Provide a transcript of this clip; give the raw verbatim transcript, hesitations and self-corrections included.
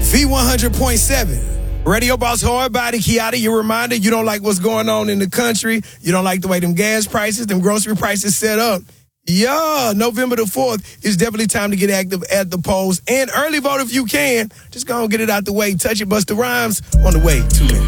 V one hundred point seven. Radio Boss Hard Body, Kiata, your reminder, you don't like what's going on in the country. You don't like the way them gas prices, them grocery prices set up. Yeah, November the fourth is definitely time to get active at the polls. And early vote if you can. Just go and get it out the way. Touch it, Busta Rhymes on the way. Two minutes.